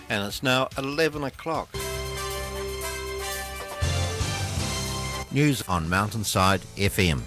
and it's now 11 o'clock. News on Mountainside FM.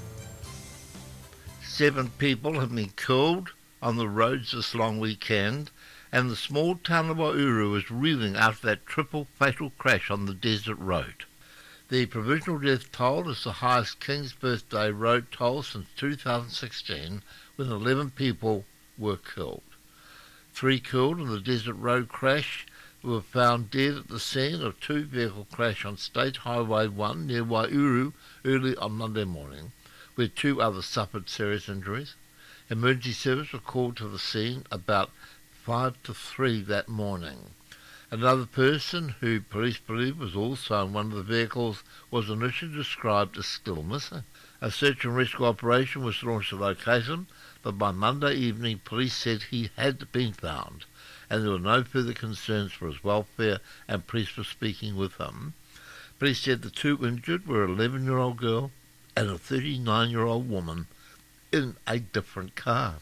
7 people have been killed on the roads this long weekend, and the small town of Waiouru is reeling after that triple fatal crash on the desert road. The provisional death toll is the highest King's Birthday road toll since 2016, when 11 people were killed. 3 killed in the desert road crash were found dead at the scene of 2-vehicle crash on State Highway 1 near Waiouru early on Monday morning, where 2 others suffered serious injuries. Emergency service were called to the scene about 5 to 3 that morning. Another person, who police believe was also in one of the vehicles, was initially described as still missing. A search and rescue operation was launched to locate him, but by Monday evening police said he had been found, and there were no further concerns for his welfare, and police were speaking with him. Police said the 2 injured were an 11-year-old girl and a 39-year-old woman in a different car.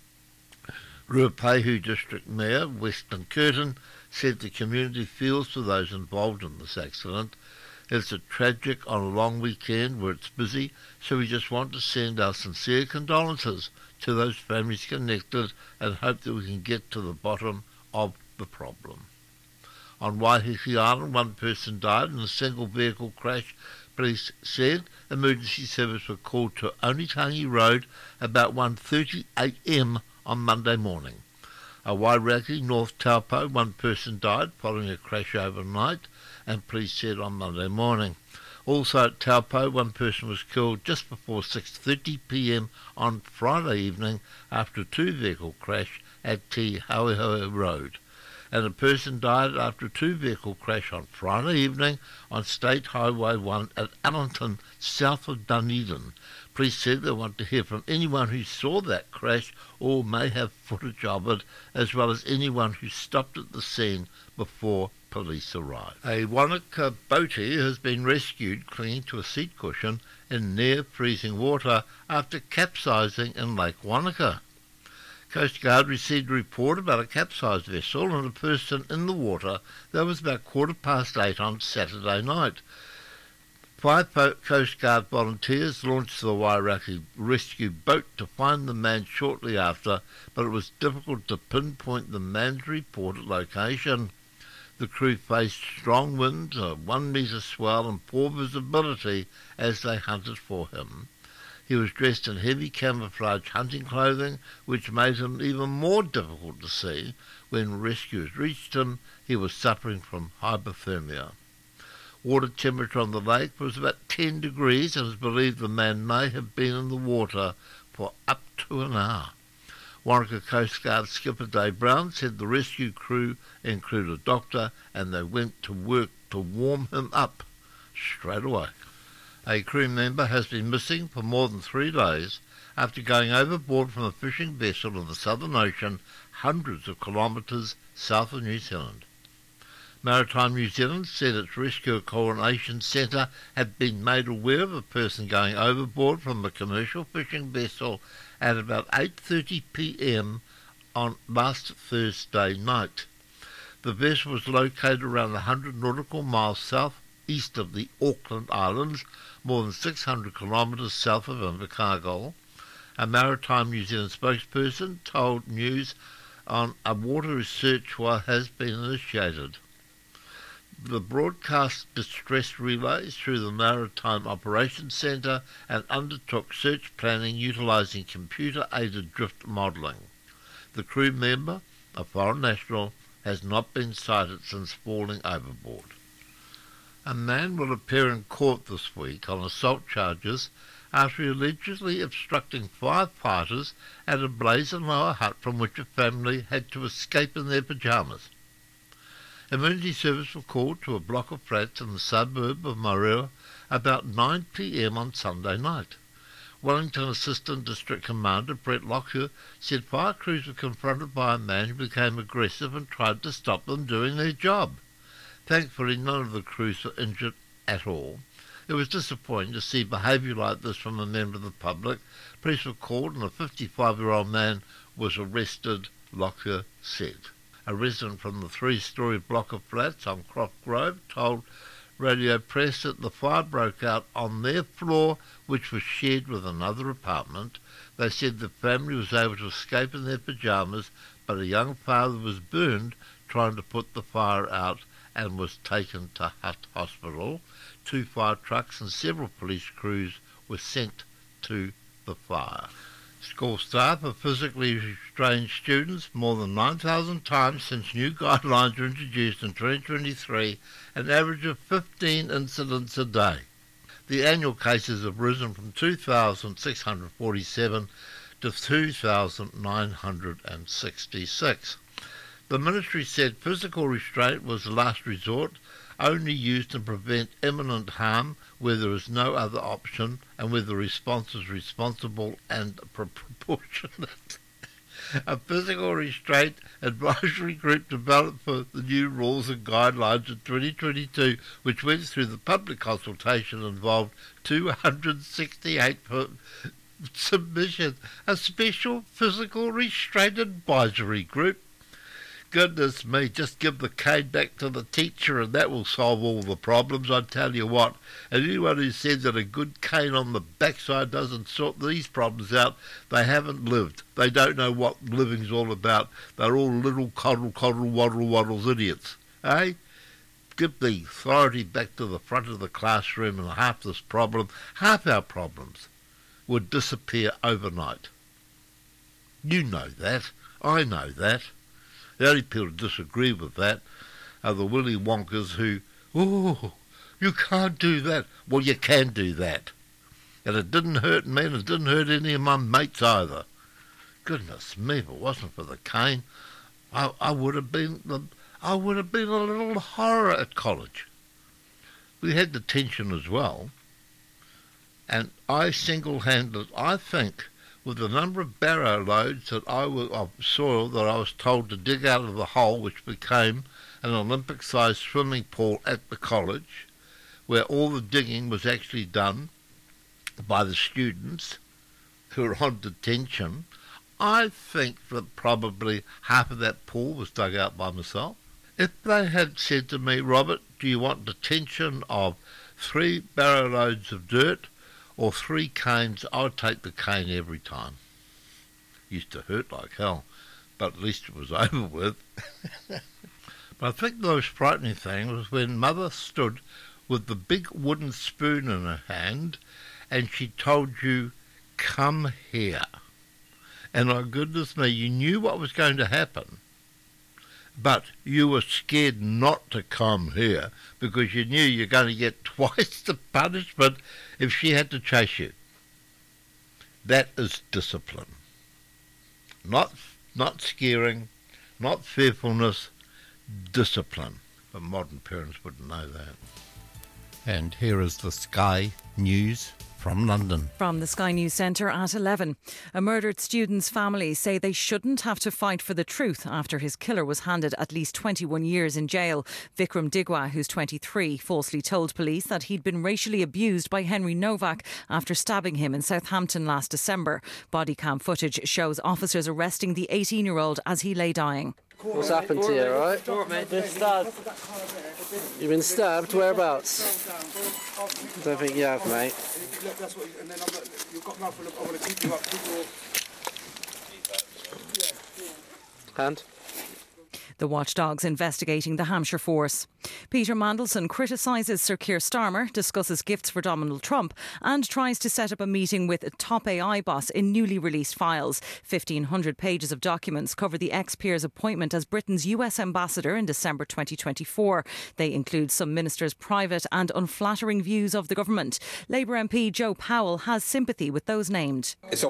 Ruapehu District Mayor Weston Curtin said the community feels for those involved in this accident. It's a tragic on a long weekend where it's busy, so we just want to send our sincere condolences to those families connected and hope that we can get to the bottom of the problem. On Waiheke Island, 1 person died in a single vehicle crash. Police said emergency service were called to Onitangi Road about 1:30 a.m. on Monday morning. A Wairaki, North Taupo, 1 person died following a crash overnight, and police said on Monday morning. Also at Taupo, 1 person was killed just before 6:30 p.m. on Friday evening after a 2-vehicle crash at Te Hauehoe Road, and a person died after a 2-vehicle crash on Friday evening on State Highway 1 at Allenton, south of Dunedin. Police said they want to hear from anyone who saw that crash or may have footage of it, as well as anyone who stopped at the scene before police arrived. A Wanaka boatie has been rescued clinging to a seat cushion in near-freezing water after capsizing in Lake Wanaka. Coast Guard received a report about a capsized vessel and a person in the water that was about 8:15 on Saturday night. 5 Coast Guard volunteers launched the Wairaki rescue boat to find the man shortly after, but it was difficult to pinpoint the man's reported location. The crew faced strong winds, a 1-metre swell and poor visibility as they hunted for him. He was dressed in heavy camouflage hunting clothing, which made him even more difficult to see. When rescuers reached him, he was suffering from hypothermia. Water temperature on the lake was about 10 degrees, and it is believed the man may have been in the water for up to an hour. Wanaka Coast Guard skipper Dave Brown said the rescue crew included a doctor, and they went to work to warm him up straight away. A crew member has been missing for more than 3 days after going overboard from a fishing vessel in the Southern Ocean, hundreds of kilometres south of New Zealand. Maritime New Zealand said its Rescue Coordination Centre had been made aware of a person going overboard from a commercial fishing vessel at about 8:30 p.m. on last Thursday night. The vessel was located around 100 nautical miles south-east of the Auckland Islands, more than 600 kilometres south of Invercargill. A Maritime New Zealand spokesperson told News on a water research has been initiated. The broadcast distress relays through the Maritime Operations Centre and undertook search planning utilising computer-aided drift modelling. The crew member, a foreign national, has not been sighted since falling overboard. A man will appear in court this week on assault charges after allegedly obstructing firefighters at a Blaze-and-Lower hut from which a family had to escape in their pyjamas. Emergency service were called to a block of flats in the suburb of Marua about 9 p.m. on Sunday night. Wellington Assistant District Commander Brett Lockyer said fire crews were confronted by a man who became aggressive and tried to stop them doing their job. Thankfully, none of the crews were injured at all. It was disappointing to see behaviour like this from a member of the public. Police were called and a 55-year-old man was arrested, Lockyer said. A resident from the three-storey block of flats on Croft Grove told Radio Press that the fire broke out on their floor, which was shared with another apartment. They said the family was able to escape in their pyjamas, but a young father was burned trying to put the fire out and was taken to Hutt Hospital. 2 fire trucks and several police crews were sent to the fire. School staff have physically restrained students more than 9,000 times since new guidelines were introduced in 2023, an average of 15 incidents a day. The annual cases have risen from 2,647 to 2,966. The ministry said physical restraint was the last resort, only used to prevent imminent harm where there is no other option and where the response is responsible and proportionate. A physical restraint advisory group developed for the new rules and guidelines in 2022, which went through the public consultation, involved 268 submissions. A special physical restraint advisory group. Goodness me, just give the cane back to the teacher and that will solve all the problems. I tell you what, and anyone who says that a good cane on the backside doesn't sort these problems out, they haven't lived. They don't know what living's all about. They're all little coddle, waddle, idiots. Eh? Give the authority back to the front of the classroom and half our problems would disappear overnight. You know that. I know that. The only people who disagree with that are the Willy Wonkers who, oh, you can't do that. Well, you can do that. And it didn't hurt me and it didn't hurt any of my mates either. Goodness me, if it wasn't for the cane, I would have been a little horror at college. We had detention as well. And I think, with the number of barrow loads of soil that I was told to dig out of the hole, which became an Olympic-sized swimming pool at the college, where all the digging was actually done by the students who were on detention, I think that probably half of that pool was dug out by myself. If they had said to me, Robert, do you want detention of 3 barrow loads of dirt or 3 canes, I would take the cane every time. Used to hurt like hell, but at least it was over with. But I think the most frightening thing was when Mother stood with the big wooden spoon in her hand and she told you, come here. And oh goodness me, you knew what was going to happen, but you were scared not to come here because you knew you're going to get twice the punishment if she had to chase you. That is discipline. Not scaring, not fearfulness, discipline. But modern parents wouldn't know that. And here is the Sky News from London. From the Sky News Centre at 11. A murdered student's family say they shouldn't have to fight for the truth after his killer was handed at least 21 years in jail. Vikram Digwa, who's 23, falsely told police that he'd been racially abused by Henry Novak after stabbing him in Southampton last December. Body cam footage shows officers arresting the 18-year-old as he lay dying. What's happened to you, alright? You've been stabbed. You've been stabbed? Whereabouts? I don't think you have, mate. That's what, and then you've got nothing. I want to keep you up. Hand. The watchdog's investigating the Hampshire force. Peter Mandelson criticises Sir Keir Starmer, discusses gifts for Donald Trump and tries to set up a meeting with a top AI boss in newly released files. 1,500 pages of documents cover the ex-peer's appointment as Britain's US ambassador in December 2024. They include some ministers' private and unflattering views of the government. Labour MP Joe Powell has sympathy with those named. It's